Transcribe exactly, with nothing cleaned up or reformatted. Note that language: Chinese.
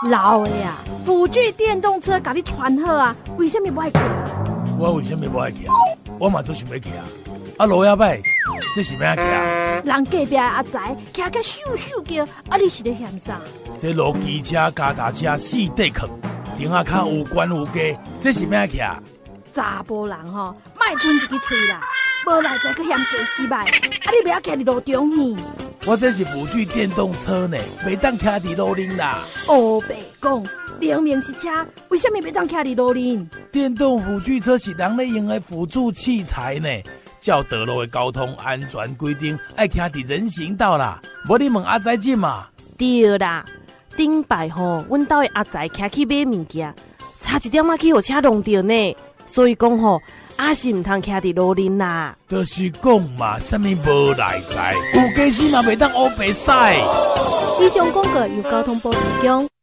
老的呀，辅具电动车甲你传好啊，为什么不爱骑？ 我为什么不爱骑？我嘛做想要骑啊！啊，路也歹，这是要骑啊？ 人隔壁阿财骑个咻咻叫，啊你是咧嫌啥？ 这路机车、脚踏车四块壳，顶下骹有悬有低，这是要骑啊？ 查甫人吼，莫存一支喙啦，无来再去嫌驾驶歹，啊你不要骑伫路中去。 我这是辅具电动车呢，袂当骑伫路顶啦。 哦，白讲，明明是车，为什么袂当骑伫路顶？ 电动辅具车是人咧用的辅助器材呢，照道路的交通安全规定，爱骑伫人行道啦。无你问阿仔姐嘛？ 对啦，顶摆吼，阮兜的阿仔骑去买物件，差一点仔去互车弄着呢，所以讲吼。阿是唔通骑伫路顶啦， 就是讲嘛，什么无来财，有驾驶嘛袂当乌白驶。 以上广告由交通部提供。